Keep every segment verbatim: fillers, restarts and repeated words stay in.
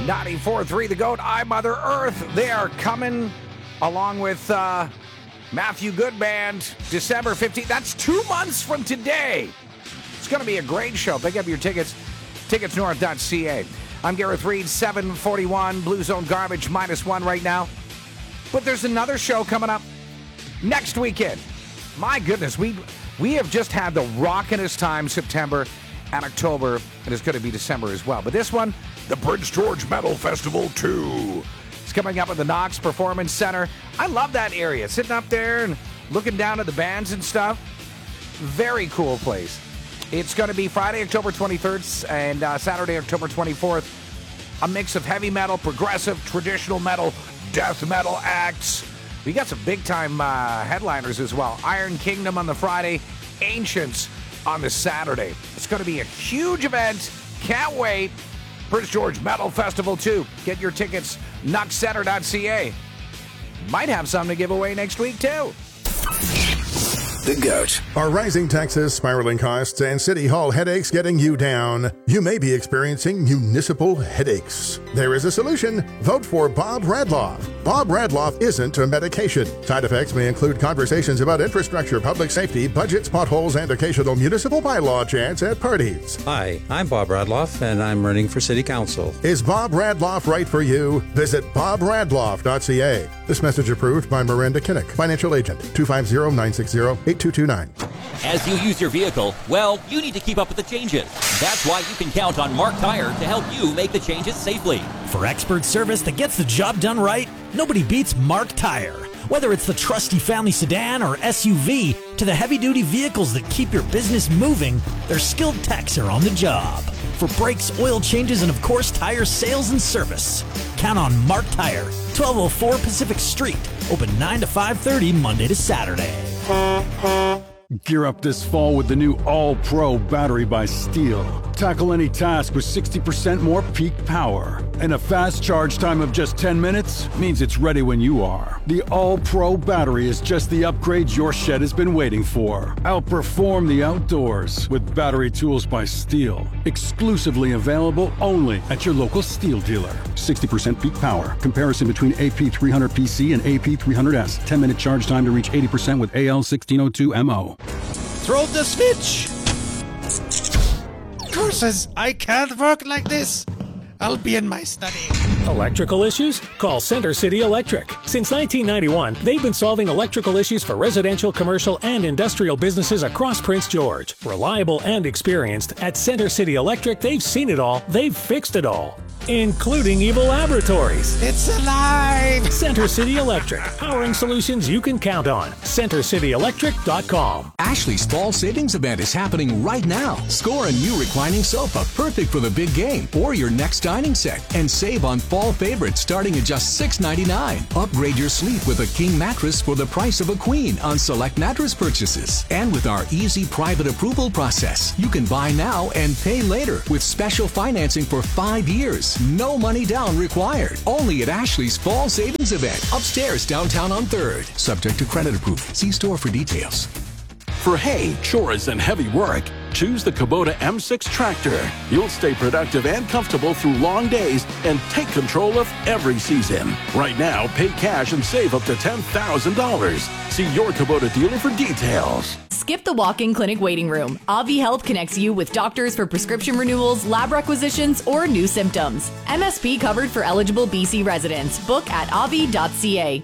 ninety-four point three The Goat, I, Mother Earth. They are coming along with uh, Matthew Good Band, December fifteenth. That's two months from today. It's going to be a great show. Pick up your tickets, tickets north dot c a. I'm Gareth Reed, seven forty-one, Blue Zone Garbage, minus one right now. But there's another show coming up next weekend. My goodness, we we have just had the rockinest time, September and October, and it's going to be December as well. But this one, the Prince George Metal Festival two. It's coming up at the Knox Performance Center. I love that area, sitting up there and looking down at the bands and stuff. Very cool place. It's going to be Friday, October twenty-third, and uh, Saturday, October twenty-fourth. A mix of heavy metal, progressive, traditional metal, death metal acts. We got some big-time uh, headliners as well. Iron Kingdom on the Friday, Ancients on the Saturday. It's going to be a huge event. Can't wait. Prince George Metal Festival two. Get your tickets, knox center dot c a. Might have some to give away next week, too. The Goat. Are rising taxes, spiraling costs, and City Hall headaches getting you down? You may be experiencing municipal headaches. There is a solution. Vote for Bob Radloff. Bob Radloff isn't a medication. Side effects may include conversations about infrastructure, public safety, budgets, potholes, and occasional municipal bylaw chants at parties. Hi, I'm Bob Radloff, and I'm running for City Council. Is Bob Radloff right for you? Visit bob radloff dot c a. This message approved by Miranda Kinnick, Financial Agent, two five zero, nine six zero, eight two two nine. As you use your vehicle, well, you need to keep up with the changes. That's why you can count on Mark Tire to help you make the changes safely. For expert service that gets the job done right, nobody beats Mark Tire. Whether it's the trusty family sedan or S U V, to the heavy-duty vehicles that keep your business moving, their skilled techs are on the job. For brakes, oil changes, and of course, tire sales and service. Count on Mark Tire, twelve oh four Pacific Street. Open nine to five thirty, Monday to Saturday. Gear up this fall with the new All-Pro battery by Steel. Tackle any task with sixty percent more peak power. And a fast charge time of just ten minutes means it's ready when you are. The All-Pro battery is just the upgrade your shed has been waiting for. Outperform the outdoors with battery tools by Steel. Exclusively available only at your local Steel dealer. sixty percent peak power. Comparison between A P three hundred P C and A P three hundred S. ten minute charge time to reach eighty percent with A L sixteen oh two M O. Throw the switch! Curses, I can't work like this. I'll be in my study. Electrical issues? Call Center City Electric. Since nineteen ninety-one, they've been solving electrical issues for residential, commercial, and industrial businesses across Prince George. Reliable and experienced, at Center City Electric, they've seen it all, they've fixed it all, including evil laboratories. It's alive! Center City Electric, powering solutions you can count on. center city electric dot com. Ashley's Fall Savings Event is happening right now. Score a new reclining sofa, perfect for the big game, or your next dining set, and save on fall favorites starting at just six ninety-nine. Upgrade your sleep with a king mattress for the price of a queen on select mattress purchases. And with our easy private approval process, you can buy now and pay later with special financing for five years. No money down required. Only at Ashley's Fall Savings Event, upstairs downtown on third. Subject to credit approval. See store for details. For hay, chores, and heavy work, choose the Kubota M six tractor. You'll stay productive and comfortable through long days and take control of every season. Right now, pay cash and save up to ten thousand dollars. See your Kubota dealer for details. Skip the walk-in clinic waiting room. Avi Health connects you with doctors for prescription renewals, lab requisitions, or new symptoms. M S P covered for eligible B C residents. Book at avi dot c a.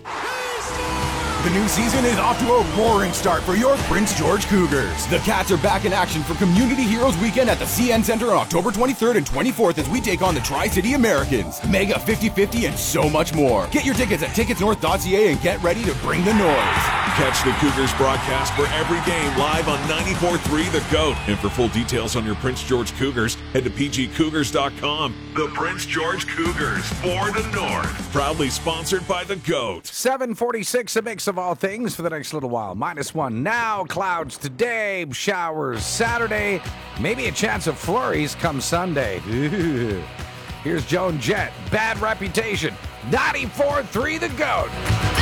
The new season is off to a roaring start for your Prince George Cougars. The Cats are back in action for Community Heroes Weekend at the C N Center on October twenty-third and twenty-fourth as we take on the Tri-City Americans, Mega fifty fifty, and so much more. Get your tickets at tickets north dot c a and get ready to bring the noise. Catch the Cougars broadcast for every game live on ninety-four point three The Goat. And for full details on your Prince George Cougars, head to p g cougars dot com. The Prince George Cougars for the North. Proudly sponsored by The Goat. seven forty-six, a mix of all things for the next little while. Minus one now, clouds today, showers Saturday, maybe a chance of flurries come Sunday. Here's Joan Jett, Bad Reputation, ninety-four point three The Goat.